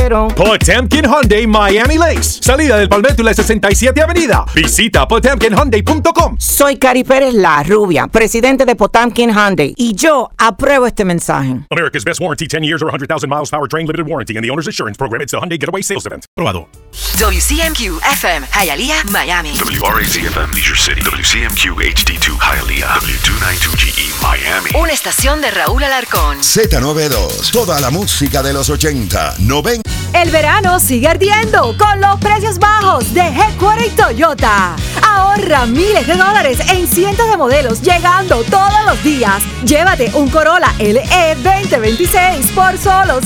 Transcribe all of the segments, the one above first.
Potemkin Hyundai Miami Lakes. Salida del Palmetto y la 67 Avenida. Visita potemkinhyundai.com. Soy Cari Pérez, la rubia, presidente de Potemkin Hyundai, y yo apruebo este mensaje. America's best warranty, 10 years or 100,000 miles powertrain limited warranty and the owner's assurance program. It's the Hyundai Getaway Sales Event. Probado. WCMQ FM, Hialeah, Miami. WRAC FM, Leisure City. WCMQ HD2, Hialeah. W292GE, Miami. Una estación de Raúl Alarcón. Z92, toda la música de los 80, 90. El verano sigue ardiendo con los precios bajos de Headquarter Toyota. Ahorra miles de dólares en cientos de modelos llegando todos los días. Llévate un Corolla LE 2026 por solo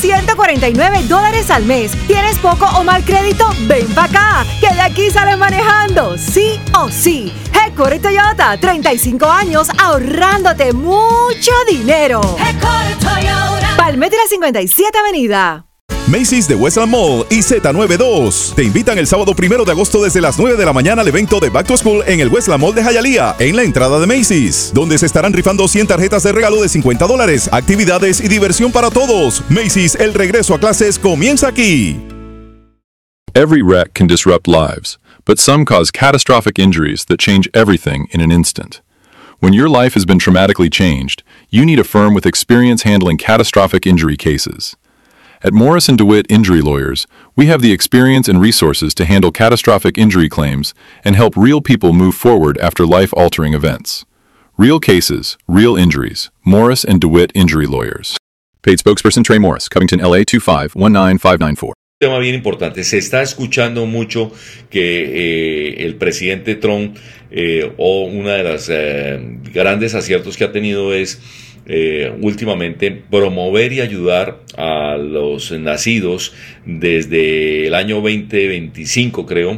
$149 al mes. ¿Tienes poco o mal crédito? Ven para acá, que de aquí sales manejando, sí o sí. Headquarter Toyota, 35 años ahorrándote mucho dinero. Headquarter Toyota. Palmetto y la 57 Avenida. Macy's de Westland Mall y Z92 te invitan el sábado 1 de agosto desde las 9 de la mañana al evento de Back to School en el Westland Mall de Hialeah, en la entrada de Macy's, donde se estarán rifando 100 tarjetas de regalo de $50, actividades y diversión para todos. Macy's, el regreso a clases comienza aquí. Every wreck can disrupt lives, but some cause catastrophic injuries that change everything in an instant. When your life has been traumatically changed, you need a firm with experience handling catastrophic injury cases. At Morris & DeWitt Injury Lawyers, we have the experience and resources to handle catastrophic injury claims and help real people move forward after life-altering events. Real cases, real injuries. Morris & DeWitt Injury Lawyers. Paid spokesperson Trey Morris, Covington, LA 2519594. Tema bien importante. Se está escuchando mucho que el presidente Trump o una de las grandes aciertos que ha tenido es últimamente promover y ayudar a los nacidos desde el año 2025 creo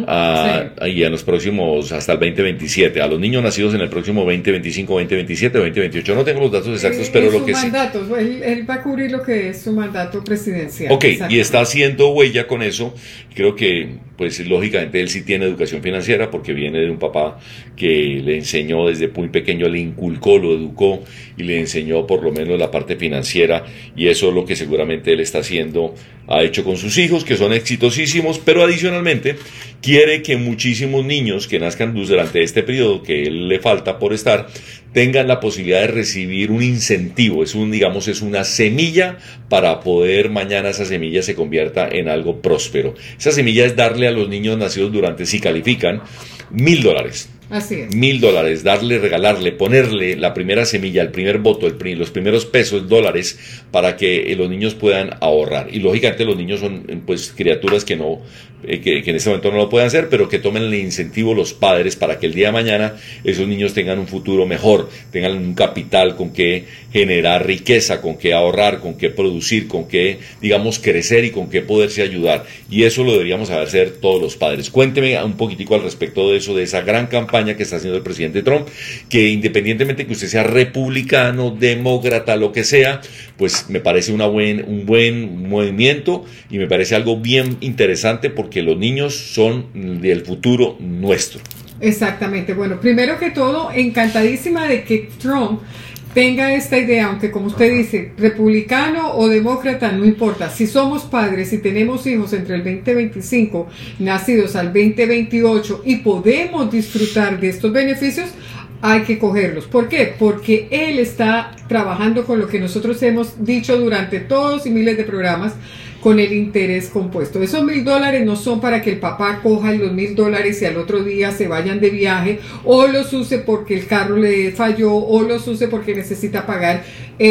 y en los próximos hasta el 2027, a los niños nacidos en el próximo 2025, 2027, 2028, no tengo los datos exactos, pero lo que sí, él va a cubrir lo que es su mandato presidencial. Ok, y está haciendo huella con eso. Creo que pues lógicamente él sí tiene educación financiera porque viene de un papá que le enseñó desde muy pequeño, le inculcó, lo educó y le enseñó por lo menos la parte financiera, y eso es lo que seguramente él está haciendo, ha hecho con sus hijos, que son exitosísimos, pero adicionalmente quiere que muchísimos niños que nazcan durante este periodo que él le falta por estar, tengan la posibilidad de recibir un incentivo, es una semilla para poder mañana esa semilla se convierta en algo próspero. Esa semilla es darle a los niños nacidos durante, si califican, $1,000. Así es. $1,000, darle, regalarle, ponerle la primera semilla, el primer voto, los primeros pesos, dólares, para que los niños puedan ahorrar. Y lógicamente los niños son pues criaturas que no, que en este momento no lo pueden hacer, pero que tomen el incentivo los padres para que el día de mañana esos niños tengan un futuro mejor, tengan un capital con que generar riqueza, con que ahorrar, con que producir, con que, digamos, crecer y con que poderse ayudar. Y eso lo deberíamos hacer todos los padres. Cuénteme un poquitico al respecto de eso, de esa gran campaña que está haciendo el presidente Trump, que independientemente que usted sea republicano, demócrata, lo que sea, pues me parece un buen movimiento y me parece algo bien interesante porque los niños son del futuro nuestro. Exactamente. Bueno, primero que todo, encantadísima de que Trump tenga esta idea, aunque como usted dice, republicano o demócrata, no importa. Si somos padres y tenemos hijos entre el 2025 nacidos al 2028 y podemos disfrutar de estos beneficios, hay que cogerlos. ¿Por qué? Porque él está trabajando con lo que nosotros hemos dicho durante todos y miles de programas, con el interés compuesto. Esos $1,000 no son para que el papá coja los $1,000 y al otro día se vayan de viaje, o los use porque el carro le falló, o los use porque necesita pagar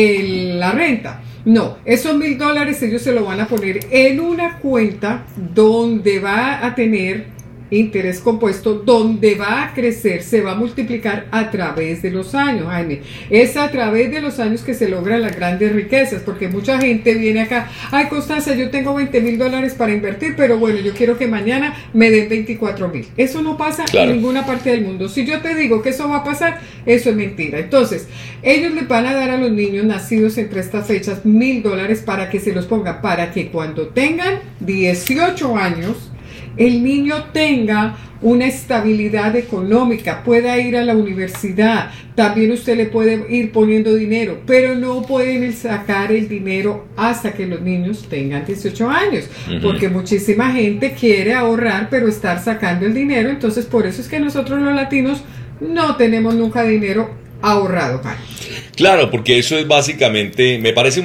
la renta. No, esos $1,000 ellos se lo van a poner en una cuenta donde va a tener interés compuesto, donde va a crecer, se va a multiplicar a través de los años, Jaime. Es a través de los años que se logran las grandes riquezas, porque mucha gente viene acá, ay Constanza, yo tengo $20,000 para invertir, pero bueno, yo quiero que mañana me den 24,000. Eso no pasa en ninguna parte del mundo. Si yo te digo que eso va a pasar, eso es mentira. Entonces, ellos les van a dar a los niños nacidos entre estas fechas $1,000 para que se los pongan, para que cuando tengan 18 años el niño tenga una estabilidad económica, pueda ir a la universidad, también usted le puede ir poniendo dinero, pero no pueden sacar el dinero hasta que los niños tengan 18 años, porque muchísima gente quiere ahorrar, pero estar sacando el dinero, entonces por eso es que nosotros los latinos no tenemos nunca dinero ahorrado, Juan. Claro, porque eso es básicamente, me parece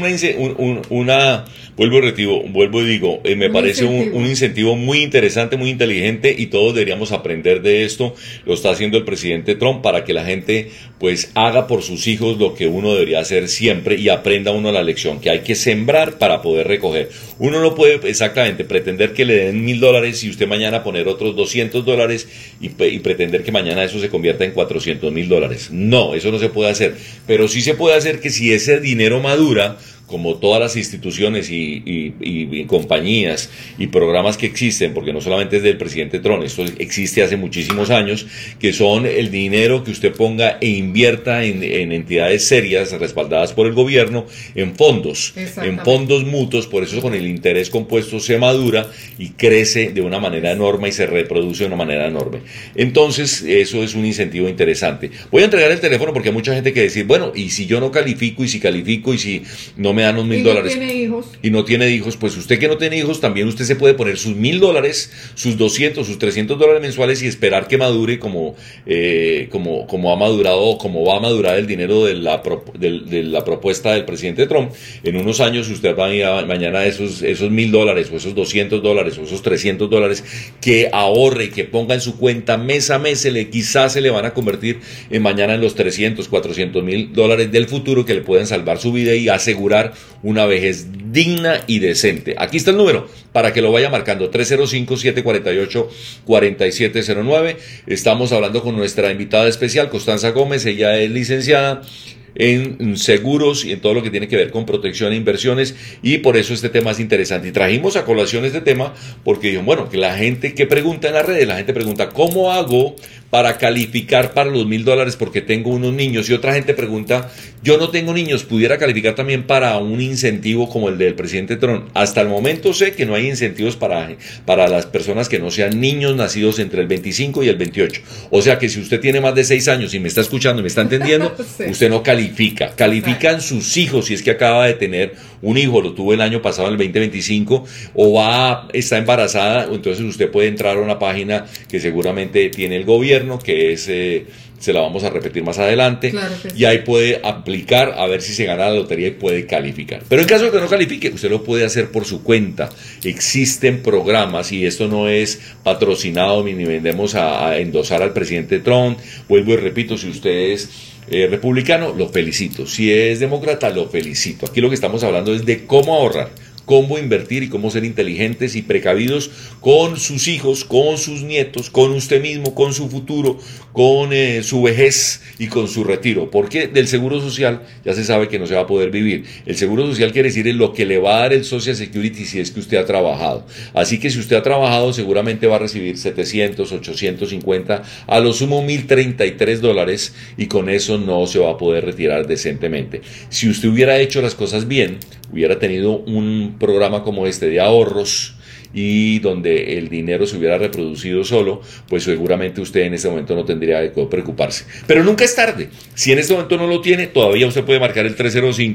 vuelvo y digo, me parece un incentivo muy interesante, muy inteligente, y todos deberíamos aprender de esto. Lo está haciendo el presidente Trump para que la gente pues haga por sus hijos lo que uno debería hacer siempre y aprenda uno la lección, que hay que sembrar para poder recoger. Uno no puede exactamente pretender que le den $1,000 y usted mañana poner otros $200 y pretender que mañana eso se convierta en $400,000. No, eso no se puede hacer, pero sí se puede hacer que si ese dinero madura, como todas las instituciones y compañías y programas que existen, porque no solamente es del presidente Trump, esto existe hace muchísimos años, que son el dinero que usted ponga e invierta en entidades serias, respaldadas por el gobierno, en fondos mutuos, por eso con el interés compuesto se madura y crece de una manera enorme y se reproduce de una manera enorme. Entonces, eso es un incentivo interesante. Voy a entregar el teléfono porque hay mucha gente que decir, bueno, y si yo no califico, y si califico, y si no me dan los $1,000 y no tiene hijos, pues usted que no tiene hijos, también usted se puede poner sus $1,000, sus $200, sus $300 mensuales y esperar que madure como ha madurado, o como va a madurar el dinero de la propuesta del presidente Trump. En unos años usted va a mañana esos $1,000 o esos $200 o esos $300 que ahorre y que ponga en su cuenta mes a mes, quizás se le van a convertir mañana en los $300, $400,000 del futuro, que le pueden salvar su vida y asegurar una vejez digna y decente. Aquí está el número para que lo vaya marcando: 305-748-4709. Estamos hablando con nuestra invitada especial, Constanza Gómez. Ella es licenciada en seguros y en todo lo que tiene que ver con protección e inversiones, y por eso este tema es interesante. Y trajimos a colación este tema porque dijo, bueno, que la gente que pregunta en las redes, la gente pregunta, ¿cómo hago para calificar para los $1,000 porque tengo unos niños? Y otra gente pregunta, yo no tengo niños, ¿pudiera calificar también para un incentivo como el del presidente Trump? Hasta el momento sé que no hay incentivos para las personas que no sean niños nacidos entre el 25 y el 28. O sea que si usted tiene más de 6 años y me está escuchando y me está entendiendo, sí, usted no califican sus hijos, si es que acaba de tener un hijo, lo tuvo el año pasado en el 2025, o está embarazada, entonces usted puede entrar a una página que seguramente tiene el gobierno, que es, se la vamos a repetir más adelante, claro que sí, y ahí puede aplicar a ver si se gana la lotería y puede calificar. Pero en caso de que no califique, usted lo puede hacer por su cuenta. Existen programas, y esto no es patrocinado ni vendemos a endosar al presidente Trump. Vuelvo y repito, si usted es republicano, lo felicito. Si es demócrata, lo felicito. Aquí lo que estamos hablando es de cómo ahorrar, cómo invertir y cómo ser inteligentes y precavidos con sus hijos, con sus nietos, con usted mismo, con su futuro, con su vejez y con su retiro. Porque del seguro social ya se sabe que no se va a poder vivir. El seguro social quiere decir lo que le va a dar el Social Security si es que usted ha trabajado. Así que si usted ha trabajado, seguramente va a recibir 700, 850, a lo sumo $1,033, y con eso no se va a poder retirar decentemente. Si usted hubiera hecho las cosas bien, hubiera tenido un programa como este de ahorros y donde el dinero se hubiera reproducido solo, pues seguramente usted en este momento no tendría que preocuparse. Pero nunca es tarde. Si en este momento no lo tiene, todavía usted puede marcar el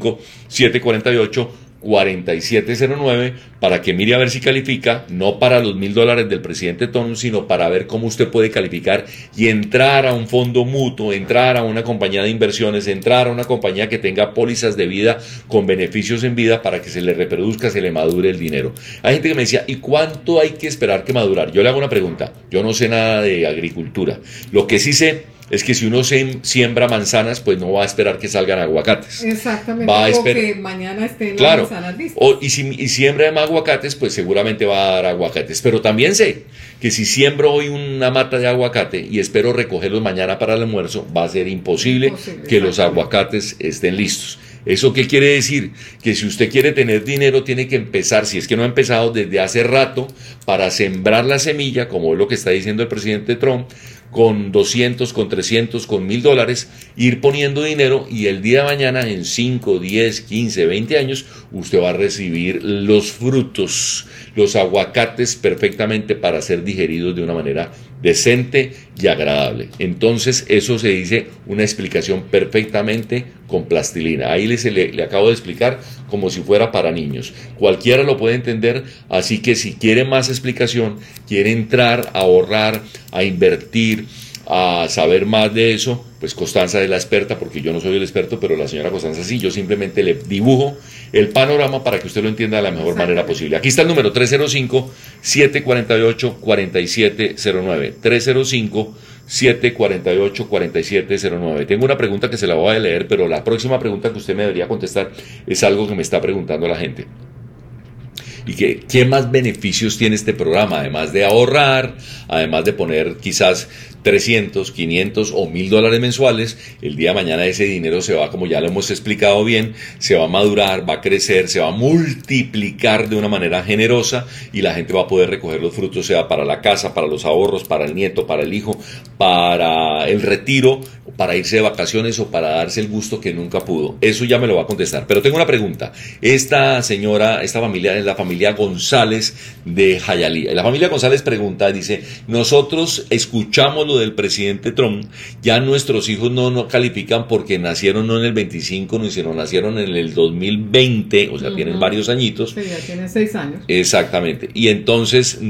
305-748-4709 para que mire a ver si califica, no para los $1,000 del presidente Trump, sino para ver cómo usted puede calificar y entrar a un fondo mutuo, entrar a una compañía de inversiones, entrar a una compañía que tenga pólizas de vida con beneficios en vida para que se le reproduzca, se le madure el dinero. Hay gente que me decía, ¿y cuánto hay que esperar que madurar? Yo le hago una pregunta. Yo no sé nada de agricultura. Lo que sí sé es que si uno siembra manzanas, pues no va a esperar que salgan aguacates. Exactamente, va a o que mañana estén claro, las manzanas listas. Y si siembra más aguacates, pues seguramente va a dar aguacates. Pero también sé que si siembro hoy una mata de aguacate y espero recogerlos mañana para el almuerzo, va a ser imposible que los aguacates estén listos. ¿Eso qué quiere decir? Que si usted quiere tener dinero, tiene que empezar, si es que no ha empezado desde hace rato, para sembrar la semilla, como es lo que está diciendo el presidente Trump, con 200, con 300, con $1,000, ir poniendo dinero, y el día de mañana, en 5, 10, 15, 20 años, usted va a recibir los frutos los aguacates perfectamente para ser digeridos de una manera decente y agradable. Entonces eso se dice una explicación perfectamente con plastilina. Ahí le acabo de explicar como si fuera para niños. Cualquiera lo puede entender, así que si quiere más explicación, quiere entrar a ahorrar, a invertir, a saber más de eso, pues Constanza es la experta, porque yo no soy el experto, pero la señora Constanza sí. Yo simplemente le dibujo el panorama para que usted lo entienda de la mejor manera posible. Aquí está el número 305-748-4709. 305-748-4709. Tengo una pregunta que se la voy a leer, pero la próxima pregunta que usted me debería contestar es algo que me está preguntando la gente. Y ¿qué más beneficios tiene este programa? Además de ahorrar, además de poner quizás 300, 500 o $1,000 mensuales, el día de mañana ese dinero se va, como ya lo hemos explicado bien, se va a madurar, va a crecer, se va a multiplicar de una manera generosa y la gente va a poder recoger los frutos, sea para la casa, para los ahorros, para el nieto, para el hijo, para el retiro, para irse de vacaciones o para darse el gusto que nunca pudo. Eso ya me lo va a contestar. Pero tengo una pregunta. Esta familia es la familia González de Hialeah. La familia González pregunta, dice, nosotros escuchamos lo del presidente Trump, ya nuestros hijos no califican porque nacieron no en el 25, sino nacieron en el 2020, o sea, tienen varios añitos. Sí, ya tienen 6 años. Exactamente. Y entonces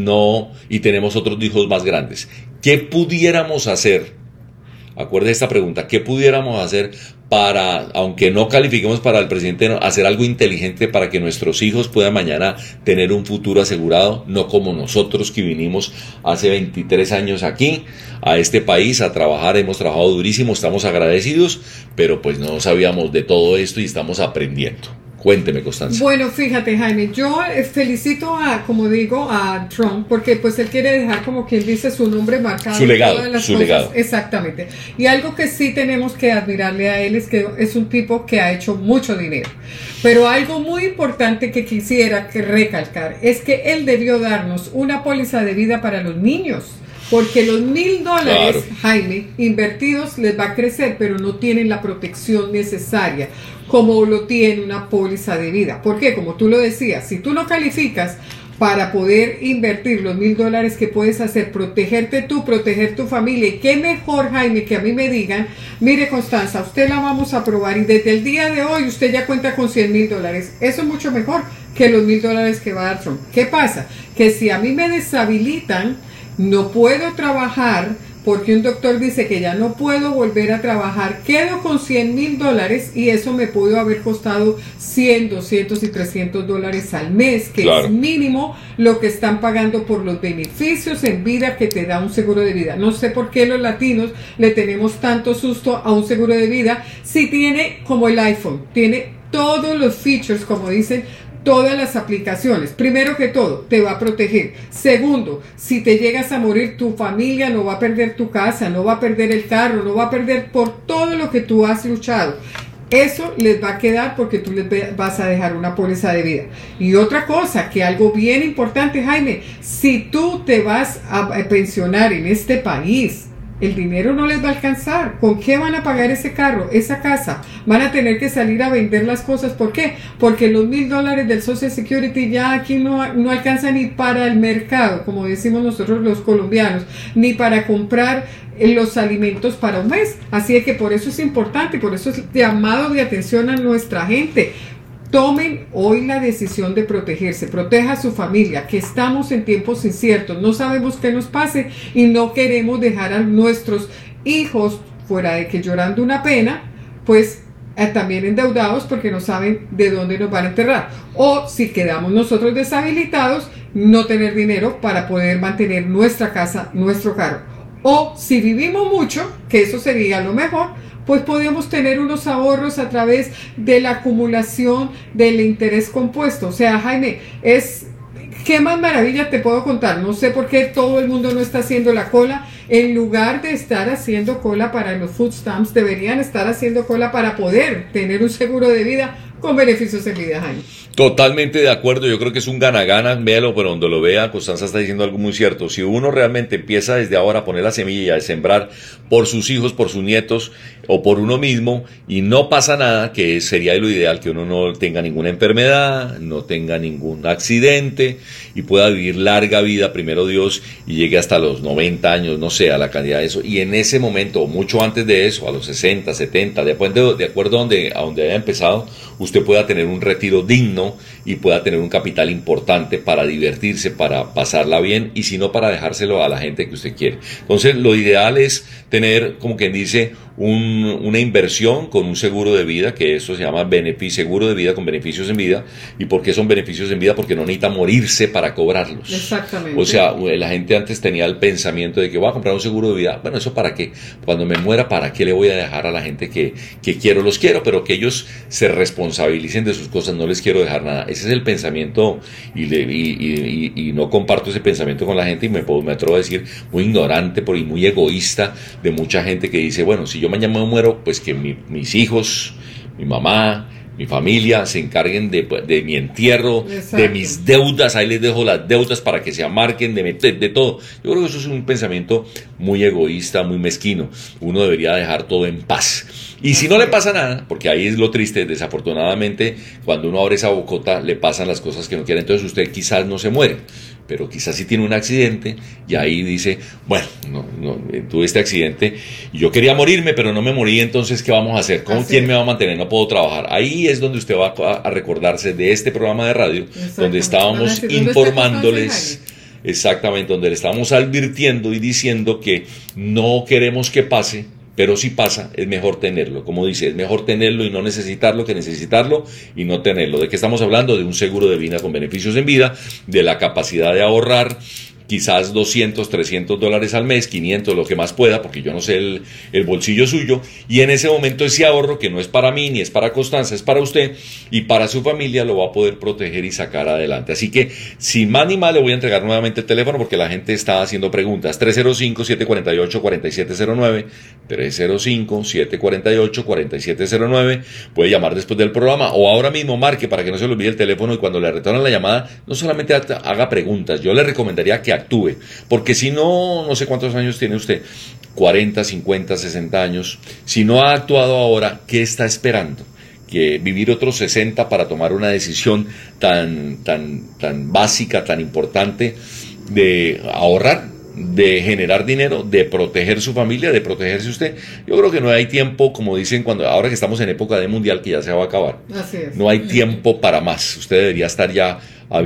y tenemos otros hijos más grandes. ¿Qué pudiéramos hacer? Acuerde esta pregunta, ¿qué pudiéramos hacer para, aunque no califiquemos para el presidente, hacer algo inteligente para que nuestros hijos puedan mañana tener un futuro asegurado, no como nosotros que vinimos hace 23 años aquí, a este país, a trabajar, hemos trabajado durísimo, estamos agradecidos, pero pues no sabíamos de todo esto y estamos aprendiendo? Cuénteme, Constanza. Bueno, fíjate, Jaime, yo felicito a Trump, porque pues él quiere dejar, como quien dice, su nombre marcado. Su legado. Exactamente. Y algo que sí tenemos que admirarle a él es que es un tipo que ha hecho mucho dinero. Pero algo muy importante que quisiera recalcar es que él debió darnos una póliza de vida para los niños. Porque los $1,000, claro, Jaime, invertidos les va a crecer, pero no tienen la protección necesaria como lo tiene una póliza de vida. ¿Por qué? Como tú lo decías, si tú no calificas para poder invertir los $1,000 que puedes hacer, protegerte tú, proteger tu familia, y qué mejor, Jaime, que a mí me digan, mire, Constanza, usted la vamos a aprobar y desde el día de hoy usted ya cuenta con $100,000. Eso es mucho mejor que los $1,000 que va a dar Trump. ¿Qué pasa? Que si a mí me deshabilitan, no puedo trabajar porque un doctor dice que ya no puedo volver a trabajar, quedo con $100,000 y eso me pudo haber costado $100, $200 y $300 al mes, que claro, es mínimo lo que están pagando por los beneficios en vida que te da un seguro de vida. No sé por qué los latinos le tenemos tanto susto a un seguro de vida si tiene, como el iPhone, tiene todos los features, como dicen, todas las aplicaciones. Primero que todo, te va a proteger. Segundo, si te llegas a morir, tu familia no va a perder tu casa, no va a perder el carro, no va a perder por todo lo que tú has luchado. Eso les va a quedar porque tú les vas a dejar una póliza de vida. Y otra cosa, que algo bien importante, Jaime, si tú te vas a pensionar en este país, el dinero no les va a alcanzar. ¿Con qué van a pagar ese carro, esa casa? Van a tener que salir a vender las cosas. ¿Por qué? Porque los $1,000 del Social Security ya aquí no alcanzan ni para el mercado, como decimos nosotros los colombianos, ni para comprar los alimentos para un mes. Así es que por eso es importante, por eso es llamado de atención a nuestra gente. Tomen hoy la decisión de protegerse, proteja a su familia, que estamos en tiempos inciertos, no sabemos qué nos pase y no queremos dejar a nuestros hijos, fuera de que llorando una pena, pues también endeudados porque no saben de dónde nos van a enterrar. O si quedamos nosotros deshabilitados, no tener dinero para poder mantener nuestra casa, nuestro carro. O si vivimos mucho, que eso sería lo mejor, pues podemos tener unos ahorros a través de la acumulación del interés compuesto. O sea, Jaime, ¿qué más maravilla te puedo contar? No sé por qué todo el mundo no está haciendo la cola. En lugar de estar haciendo cola para los food stamps, deberían estar haciendo cola para poder tener un seguro de vida con beneficios en vida, Jaime. Totalmente de acuerdo, yo creo que es un gana-gana, véalo, pero donde lo vea, Constanza está diciendo algo muy cierto. Si uno realmente empieza desde ahora a poner la semilla, a sembrar por sus hijos, por sus nietos o por uno mismo, y no pasa nada, que sería lo ideal, que uno no tenga ninguna enfermedad, no tenga ningún accidente y pueda vivir larga vida, primero Dios, y llegue hasta los 90 años, no sé, a la cantidad de eso, y en ese momento, o mucho antes de eso, a los 60, 70, de acuerdo a donde haya empezado, usted pueda tener un retiro digno y pueda tener un capital importante para divertirse, para pasarla bien, y si no, para dejárselo a la gente que usted quiere. Entonces, lo ideal es tener, como quien dice, una inversión con un seguro de vida, que eso se llama seguro de vida con beneficios en vida. ¿Y por qué son beneficios en vida? Porque no necesita morirse para cobrarlos. Exactamente. O sea, la gente antes tenía el pensamiento de que voy a comprar un seguro de vida. Bueno, ¿eso para qué? Cuando me muera, ¿para qué le voy a dejar a la gente que quiero? Los quiero, pero que ellos se responsabilicen de sus cosas, no les quiero dejar nada. Ese es el pensamiento, y no comparto ese pensamiento con la gente, y me atrevo a decir muy ignorante y muy egoísta de mucha gente que dice, bueno, si yo mañana me muero, pues que mis hijos, mi mamá, mi familia se encarguen de mi entierro, exacto, de mis deudas, ahí les dejo las deudas para que se amarquen de todo. Yo creo que eso es un pensamiento muy egoísta, muy mezquino. Uno debería dejar todo en paz. Y si no le pasa nada, porque ahí es lo triste, desafortunadamente, cuando uno abre esa bocota, le pasan las cosas que no quiere, entonces usted quizás no se muere, pero quizás sí tiene un accidente, y ahí dice, bueno, no, tuve este accidente, y yo quería morirme, pero no me morí, entonces, ¿qué vamos a hacer? ¿Quién me va a mantener? No puedo trabajar. Ahí es donde usted va a recordarse de este programa de radio, donde estábamos informándoles, exactamente, donde le estábamos advirtiendo y diciendo que no queremos que pase, pero si pasa, es mejor tenerlo. Como dice, es mejor tenerlo y no necesitarlo que necesitarlo y no tenerlo. ¿De qué estamos hablando? De un seguro de vida con beneficios en vida, de la capacidad de ahorrar quizás $200, $300 al mes, 500, lo que más pueda, porque yo no sé el bolsillo suyo, y en ese momento ese ahorro, que no es para mí ni es para Constanza, es para usted y para su familia, lo va a poder proteger y sacar adelante. Así que, sin más ni más, le voy a entregar nuevamente el teléfono porque la gente está haciendo preguntas. 305-748-4709, 305-748-4709, puede llamar después del programa o ahora mismo marque para que no se le olvide el teléfono, y cuando le retornen la llamada, no solamente haga preguntas, yo le recomendaría que actúe, porque si no sé cuántos años tiene usted, 40, 50, 60 años, si no ha actuado ahora, ¿qué está esperando? Que vivir otros 60 para tomar una decisión tan básica, tan importante, de ahorrar, de generar dinero, de proteger su familia, de protegerse usted. Yo creo que no hay tiempo, como dicen, ahora que estamos en época de mundial, que ya se va a acabar. Así es. No hay tiempo para más. Usted debería estar ya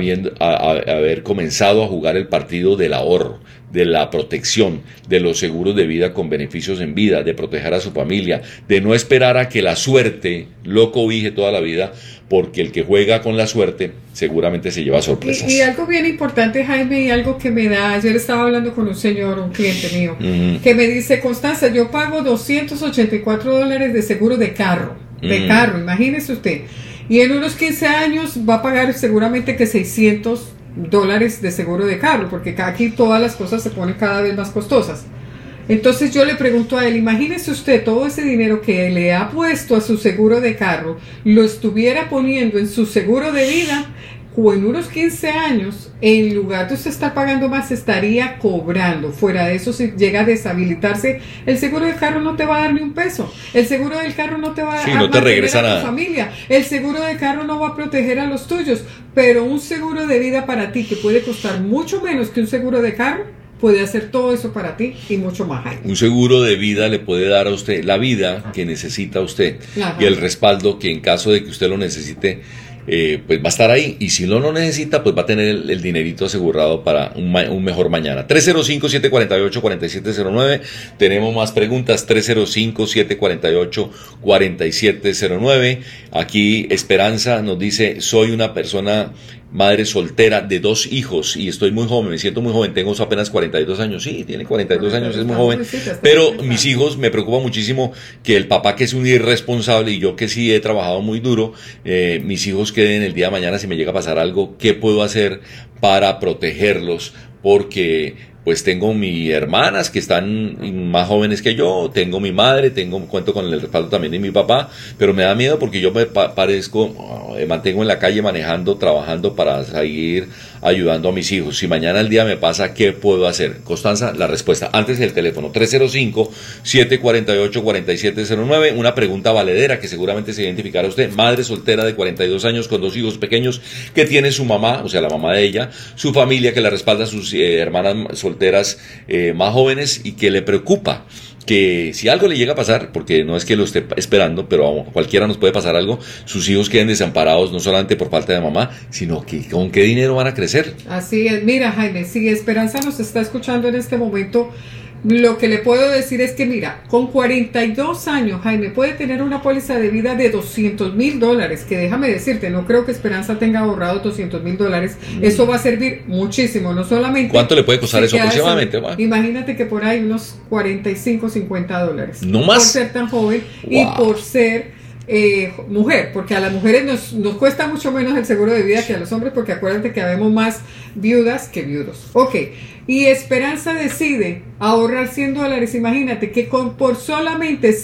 haber comenzado a jugar el partido del ahorro, de la protección, de los seguros de vida con beneficios en vida, de proteger a su familia, de no esperar a que la suerte lo cobije toda la vida, porque el que juega con la suerte seguramente se lleva sorpresas. Y algo bien importante, Jaime, y algo que me da, ayer estaba hablando con un señor, un cliente mío, que me dice, Constanza, yo pago $284 de seguro de carro, imagínese usted, y en unos 15 años va a pagar seguramente que $600 de seguro de carro, porque aquí todas las cosas se ponen cada vez más costosas. Entonces yo le pregunto a él, imagínese usted todo ese dinero que le ha puesto a su seguro de carro, lo estuviera poniendo en su seguro de vida, o en unos 15 años, en lugar de usted estar pagando más, estaría cobrando. Fuera de eso, si llega a deshabilitarse, el seguro del carro no te va a dar ni un peso. El seguro del carro no te va a no te regresa a tu nada. familia. El seguro del carro no va a proteger a los tuyos. Pero un seguro de vida para ti, que puede costar mucho menos que un seguro de carro, puede hacer todo eso para ti y mucho más. Un seguro de vida le puede dar a usted la vida que necesita usted. Ajá. Y el respaldo que en caso de que usted lo necesite, pues va a estar ahí, y si no lo necesita, pues va a tener el dinerito asegurado para un mejor mañana. 305-748-4709. Tenemos más preguntas. 305-748-4709. Aquí Esperanza nos dice: soy una persona madre soltera de 2 hijos y estoy muy joven, me siento muy joven, tengo apenas 42 años, sí, tiene 42 años, es muy joven, pero mis hijos, me preocupa muchísimo que el papá, que es un irresponsable, y yo que sí he trabajado muy duro, mis hijos queden el día de mañana, si me llega a pasar algo, ¿qué puedo hacer para protegerlos? Porque pues tengo mis hermanas que están más jóvenes que yo, tengo mi madre, cuento con el respaldo también de mi papá, pero me da miedo porque yo me mantengo en la calle manejando, trabajando para seguir ayudando a mis hijos. Si mañana el día me pasa, ¿qué puedo hacer? Constanza, la respuesta. Antes el teléfono, 305-748-4709. Una pregunta valedera que seguramente se identificará usted. Madre soltera de 42 años con 2 hijos pequeños que tiene su mamá, o sea, la mamá de ella, su familia que la respalda, sus hermanas solteras más jóvenes y que le preocupa que si algo le llega a pasar, porque no es que lo esté esperando, pero a cualquiera nos puede pasar algo, sus hijos queden desamparados no solamente por falta de mamá, sino que con qué dinero van a crecer. Así es. Mira, Jaime, si Esperanza nos está escuchando en este momento, lo que le puedo decir es que, mira, con 42 años, Jaime, puede tener una póliza de vida de $200,000, que déjame decirte, no creo que Esperanza tenga ahorrado $200,000. Eso va a servir muchísimo, no solamente... ¿Cuánto le puede costar eso aproximadamente? Imagínate que por ahí unos $45, $50. No más. Por ser tan joven Wow. y por ser... mujer, porque a las mujeres nos cuesta mucho menos el seguro de vida que a los hombres, porque acuérdate que habemos más viudas que viudos. Ok, y Esperanza decide ahorrar $100. Imagínate que por solamente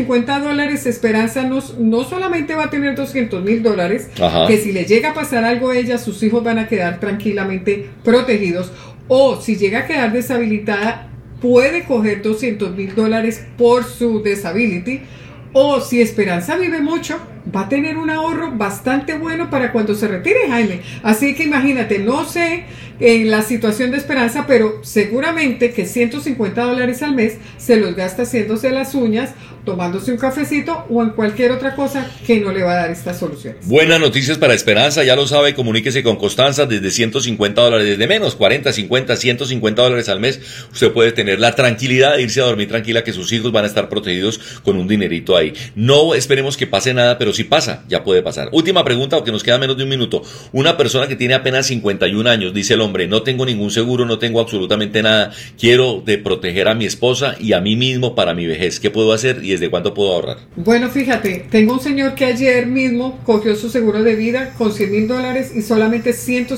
$150 Esperanza no solamente va a tener $200,000, que si le llega a pasar algo a ella, sus hijos van a quedar tranquilamente protegidos, o si llega a quedar deshabilitada, puede coger $200,000 por su disability. O si Esperanza vive mucho, va a tener un ahorro bastante bueno para cuando se retire, Jaime. Así que imagínate, no sé en la situación de Esperanza, pero seguramente que $150 al mes se los gasta haciéndose las uñas, tomándose un cafecito o en cualquier otra cosa que no le va a dar estas soluciones. Buenas noticias para Esperanza, ya lo sabe, comuníquese con Constanza desde $150, desde menos, 40, 50, $150 al mes. Usted puede tener la tranquilidad de irse a dormir tranquila, que sus hijos van a estar protegidos con un dinerito ahí. No esperemos que pase nada, pero si pasa, ya puede pasar. Última pregunta, porque nos queda menos de un minuto. Una persona que tiene apenas 51 años, dice el hombre, no tengo ningún seguro, no tengo absolutamente nada, quiero proteger a mi esposa y a mí mismo para mi vejez. ¿Qué puedo hacer y desde cuánto puedo ahorrar? Bueno, fíjate, tengo un señor que ayer mismo cogió su seguro de vida con $100,000 y solamente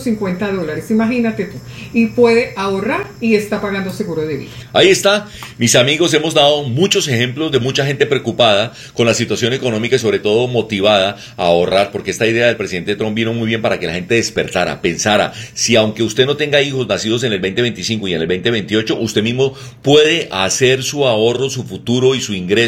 $150. Imagínate tú. Y puede ahorrar y está pagando seguro de vida. Ahí está, mis amigos, hemos dado muchos ejemplos de mucha gente preocupada con la situación económica y sobre todo motivada a ahorrar, porque esta idea del presidente Trump vino muy bien para que la gente despertara, pensara, si aunque usted no tenga hijos nacidos en el 2025 y en el 2028, usted mismo puede hacer su ahorro, su futuro y su ingreso